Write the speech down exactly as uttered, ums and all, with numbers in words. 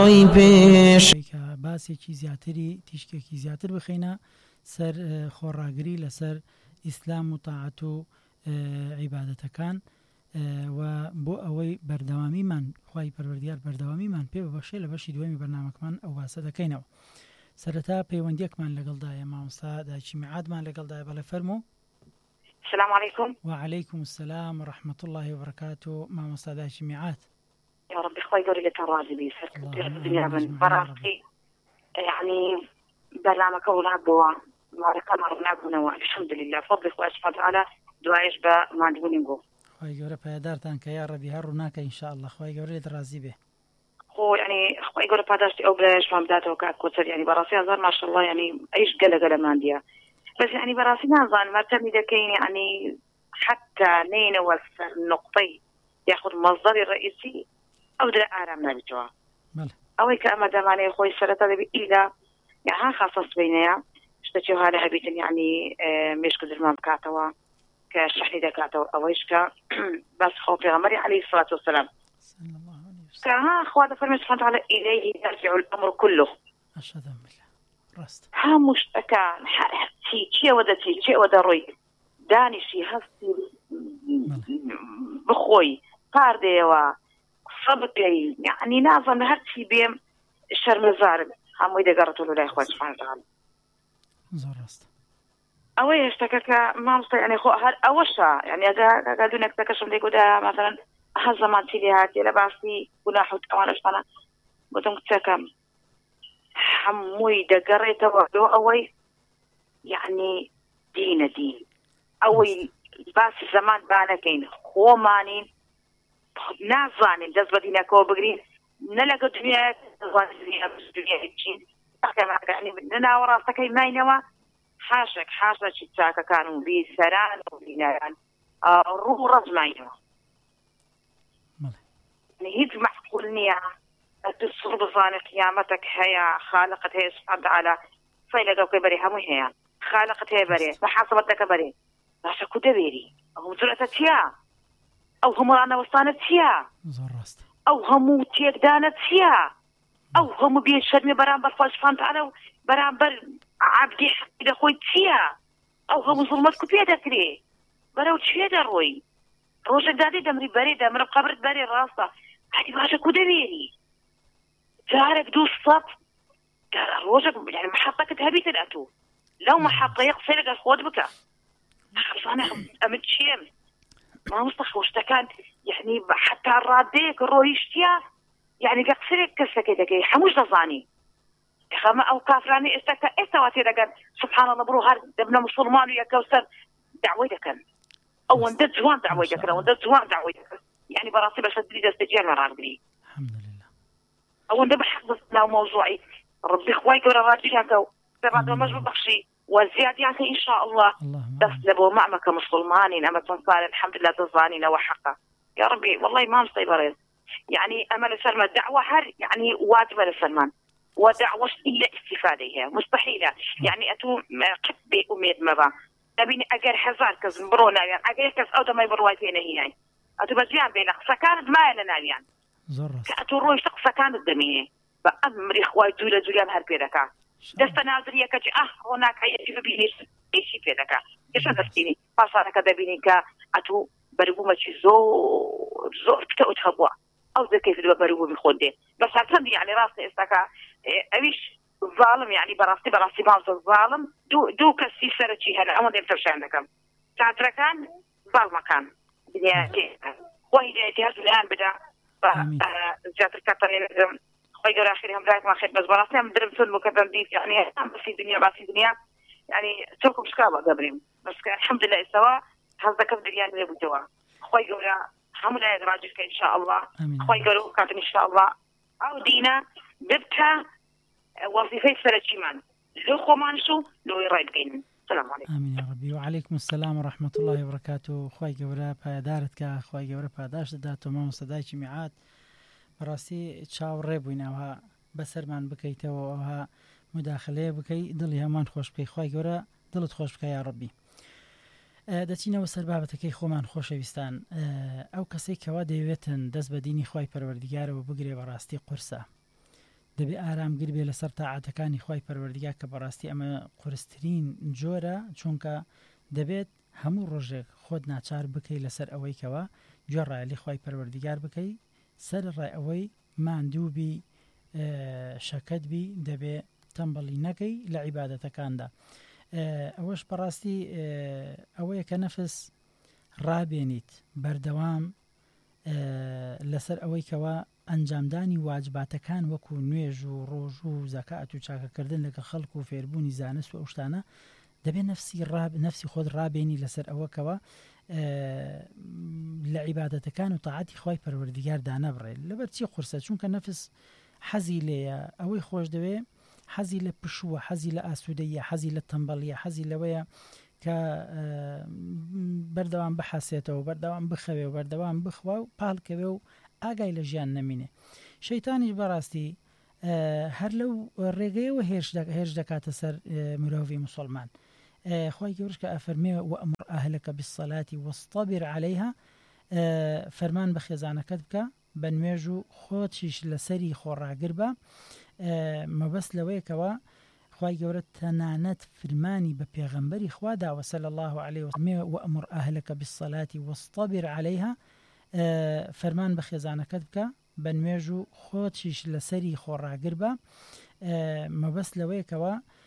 باسێکی زیاتری تیشکێکی زیاتر بخەینە سەر خۆڕاگری لەسەر ئیسلام و تاعەت و عیبادەتەکان و بۆ ئەوەی بەردەوامیمان خوای پەروەردگار بەردەوامیمان پێ ببەخشێ لە بەشی دووەمی بەرنامەکەمان ئەو باسە دەکەینەوە. سەرەتا پەیوەندیەکمان لەگەڵدایە مامۆستا داچی میعادمان لەگەڵدایە. بەڵێ فەرموو. السلام عليكم. وعليكم السلام ورحمة الله وبركاته. مامۆستا داچی میعاد. يا ربي خوي قولي لك راضي بي الدنيا من براسي يعني برنامج أولاد بوا بارك الله ربنا الحمد لله فضل خوي سبحانه وتعالى دعايش با ما ندوني نقول خوي قولي پایدارتان کە یا ربی هەر ڕووناکە ئینشاءالله. خوي قولي لێت ڕازی بێ. خو يعني خوي قولي پاداشتي أو بلاش ما بداته وكاك كوتر يعني براسي هزار ما شاء الله يعني أيش قلة قلة ما عنديها بس يعني براسي نازان ما تمي دكين يعني حتى نين وصل نقطي ياخذ مصدري الرئيسي أو در آرام نبيتوا. أوي كأما دماني خوي سرطة دبي إلا يعني خاصة بينيا اشتكيو هذا هبيتن يعني مش قدر ما بكاتوا كشحني دكاتوا أويش كا بس خوفي غمري عليه الصلاة والسلام. صلى الله عليه وسلم. كها خوات فرمي سبحانه وتعالى إليه يرجع الأمر كله. أشهد بالله. رست. ها مشتكى شيء شيء وده شيء شيء وده روي داني شيء هستي بخوي قارديوا صبتي يعني نازم هرتي بيم الشرمزار هم إذا قرأت له لا إخوان سبحانه وتعالى زرست أوي اشتكك ما مست يعني خو هل أوشة يعني إذا قالوا إنك تكشف لي كده مثلا هالزمان تيجي هاتي لباسي وناحو أنا أنا بدهم تكم حموي إذا قريت وحده أوي يعني دين دين أوي باس الزمان بانا كين هو مانين نازانين جذب دينا كو بقرين نلقى دنيا دنيا دنيا الجين أحكي يعني بدنا وراسك ما ينوى حاشك حاشك شتاك كانوا بي سران وبيناران رو رز ما ينوى يعني هيك معقول نيا تصر بظان قيامتك هيا خالقت هي سبحانه وتعالى فيلقى كبري هم هي خالقت هي بري محاسبتك بري باشا كدبيري هم ثلاثة أو هم أنا وصانت فيها أو هم تيك دانت فيها أو هم بيشدني برام برفاش فانت على برام بر عبدي إذا خويت فيها أو هم ظلمتك بيدا كري برو تشيدا روي روجك دادي دمري بري دمر قبرت بري راسة هذه باشا كدبيري تعرف دوس صف روجك يعني محطك تهبيت الأتو لو محطة يقصيلك الخود بك أنا أمد شيم ما مستخ واشتكان يعني حتى الراديك الرويشتيا يعني قصرك كسكة كي حموش ضاني خما أو كافراني استكا استواتي لقد سبحان الله برو هار ابن مسلمان ويا كوثر دعوتك أو وندت زوان دعوتك وندت زوان دعوتك يعني براسي بس أدري استجيال مرادري الحمد لله أو وندت بحفظ لو موضوعي ربي خوايك ولا راجعك تبعد مجبور بخشي وزيادة يعني إن شاء الله تسلبوا معك مسلماني أما تنصار الحمد لله تظانين وحقا يا ربي والله ما مصيبرين يعني أمل سلمان دعوة هر يعني واجبة لسلمان ودعوة إلا استفادة مستحيلة يعني أتو قبي أميد مبا أبيني أجر حزار كز برونا يعني أجر كز أو ما يبروا فينا هي يعني أتو بزيان بينك سكانت ما لنا يعني أتو روي شق سكانت دمية بأمر إخوة جولة جوليان هالبيركا دست ناظرية كجي أه هناك هيئة ببينيش إيشي بيركا إيش هدفتيني فصارك دبيني كا أتو بربومة زور زور بتأو تخبوا أو ذا كيف دوا بربو بخوده بس هالتندي يعني راسي استكا أبيش ظالم يعني براسي براسي مازل الظالم دو دو كسي سرتشي هلا أما دي بترشان لكم تعتركان ظالمكان بدي وهي جهاز الآن بدأ جات الكترين خير آخرهم رايت ما خير بس براسي من درب فيلم وكذا ديت يعني في دنيا بس في دنيا يعني تركوا بشكابة قبرين بس الحمد لله سوا هذا كم دنيا اللي بجوا خير هم لا يدراجك إن شاء الله خير كاتن إن شاء الله أو دينا ببكى وظيفة سرتشيمان لو خمانشو لو يرايد بين السلام عليكم. آمين يا ربي وعليكم السلام ورحمة الله وبركاته. خوي جورا پایدارتك خوي جورا پاداش دادات وما مستدايش ميعاد براسي تشاور بويناوها بسرمان بكيته وها مداخله بكي دڵی هەمان خۆش بکەی خوای گەورە دڵت خۆش بکە یا ڕەبی. دەچینەوە سەر بابەتەکەی خۆمان خۆشەویستان ئەو کەسەی کەوا دەیەوێتن دەست بە دینی خوای پەروەردگارەوە بگرێ بەڕاستی قورسە دەبێ ئارامگر بێ لەسەر تاعاتەکانی خوای پەروەردگار کە بەڕاستی ئەمە قورسترین جۆرە، چونکە دەبێت هەموو ڕۆژێک خۆت ناچار بکەی لەسەر ئەوەی کەوە گوێڕایەلی خوای پەروەردگار بکەی، سەر ڕای ئەوەی ماندووبی شەکەت بی دەبێ تەمبەڵی نەکەی لە عیبادەتەکاندا. ئەوەش بەڕاستی ئەوەیە کە نەفس ڕابێنیت بەردەوام لەسەر ئەوەی کەوە ئەنجامدانی واجباتەکان وەکو نوێژ و ڕۆژ و زەکات و چاکەکردن لەگە خەڵک و فێربوونی زانست و ئەو شتانە دەبێت نفسی ڕاب نفسی خۆت ڕابێنی لەسەر ئەوەکەوە لە عیبادەتەکان و تاعاتی خوای پەروەردگار دانەبڕێت. لەبەر چی قورسە؟ چونکە نەفس حەزی لێیە، ئەوەی خۆش دەوێ حەزی لە پشووە، حەزی لە ئاسوودەیە، حەزی لە تەمبەڵیە، حەزی لەوەیە کە بەردەوام بحەسێتەوە، بەردەوام بخەوێ و بەردەوام بخوا و پاڵکەوێ و ئاگای لە ژیان نەمینێ. شەیتانیش بەڕاستی هەر لەو ڕێگەیەوە هێرش دەکاتە سەر مرۆڤی موسڵمان. خوای گەورەش کە ئەفەرمێ وەئمر ئەهلەکە بالصەلاتی وەستەبر عەلەیها، فەرمان بە خێزانەکەت بکە بە نوێژ و خۆتیش لەسەری خۆڕاگر بە. مەبەست لەوەیەکەوە خوای گەورە تەنانەت فرمانی بە پێغەمبەری خوا داوە صلی الله علیه وسلم وەئمر ئەهلەکە بالصەلاتی وەستەبر عەلەیها، فەرمان بە خێزانەکەت بکە بە نوێژ و خۆتیش لەسەری خۆڕاگر بە. مەبەست لەوەیەکەوە